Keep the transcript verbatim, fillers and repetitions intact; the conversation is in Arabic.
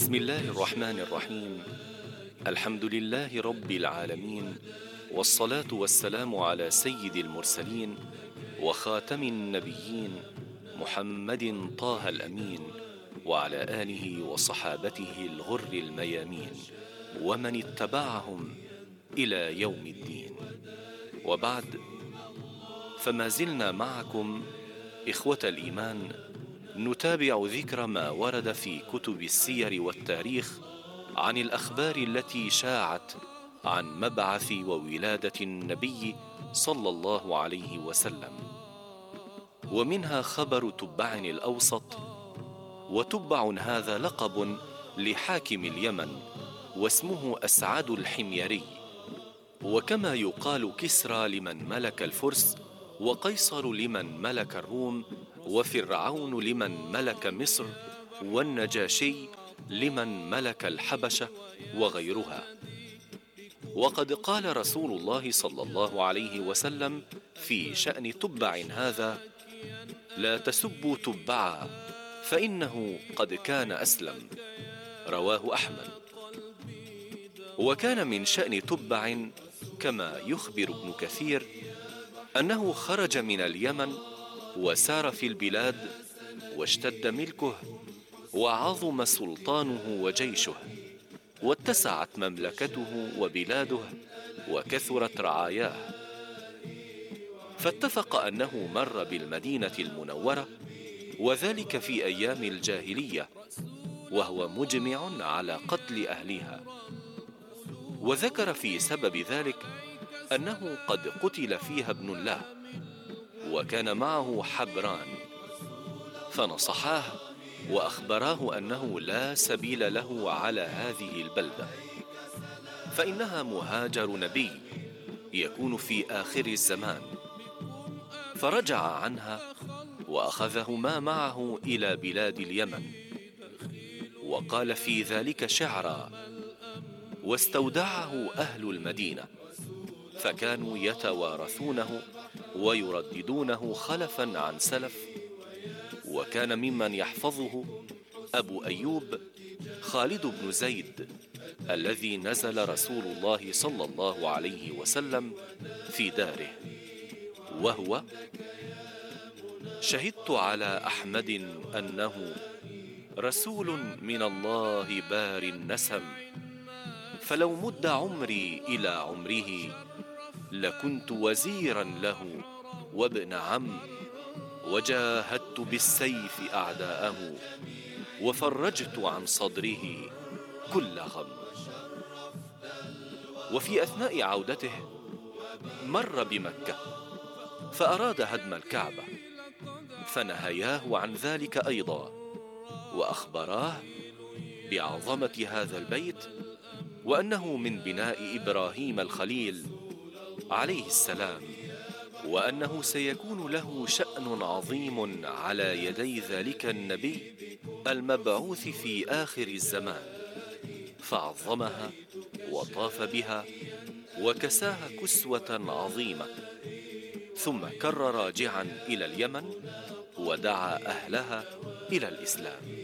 بسم الله الرحمن الرحيم. الحمد لله رب العالمين، والصلاة والسلام على سيد المرسلين وخاتم النبيين محمد طه الأمين، وعلى آله وصحابته الغر الميامين، ومن اتبعهم إلى يوم الدين. وبعد، فما زلنا معكم إخوة الإيمان نتابع ذكر ما ورد في كتب السير والتاريخ عن الأخبار التي شاعت عن مبعث وولادة النبي صلى الله عليه وسلم، ومنها خبر تبع الأوسط. وتبع هذا لقب لحاكم اليمن، واسمه أسعد الحميري. وكما يقال كسرى لمن ملك الفرس، وقيصر لمن ملك الروم، وفرعون لمن ملك مصر، والنجاشي لمن ملك الحبشة وغيرها. وقد قال رسول الله صلى الله عليه وسلم في شأن تبع هذا: لا تسبوا تبعا فإنه قد كان أسلم. رواه أحمد. وكان من شأن تبع كما يخبر ابن كثير أنه خرج من اليمن وسار في البلاد، واشتد ملكه وعظم سلطانه وجيشه، واتسعت مملكته وبلاده، وكثرت رعاياه. فاتفق أنه مر بالمدينة المنورة، وذلك في أيام الجاهلية، وهو مجمع على قتل أهلها. وذكر في سبب ذلك أنه قد قتل فيها ابن له، وكان معه حبران، فنصحاه وأخبراه أنه لا سبيل له على هذه البلدة، فإنها مهاجر نبي يكون في آخر الزمان. فرجع عنها وأخذهما معه إلى بلاد اليمن، وقال في ذلك شعرا: واستودعه أهل المدينة، فكانوا يتوارثونه ويرددونه خلفا عن سلف. وكان ممن يحفظه أبو أيوب خالد بن زيد، الذي نزل رسول الله صلى الله عليه وسلم في داره، وهو: شهدت على أحمد أنه رسول من الله بار النسم، فلو مد عمري إلى عمره لكنت وزيرا له وابن عم، وجاهدت بالسيف أعداءه، وفرجت عن صدره كل غم. وفي أثناء عودته مر بمكة، فأراد هدم الكعبة، فنهياه عن ذلك أيضا، وأخبراه بعظمة هذا البيت، وأنه من بناء إبراهيم الخليل عليه السلام، وأنه سيكون له شأن عظيم على يدي ذلك النبي المبعوث في آخر الزمان. فعظمها وطاف بها وكساها كسوة عظيمة، ثم كر راجعا إلى اليمن، ودعا أهلها إلى الإسلام.